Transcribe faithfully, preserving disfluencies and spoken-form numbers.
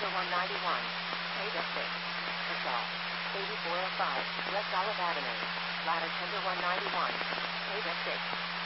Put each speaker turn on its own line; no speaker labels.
tender one ninety-one. Paid at six. Assault. eighty-four oh five. West Olive Avenue. Ladder tender one ninety-one. Paid at six.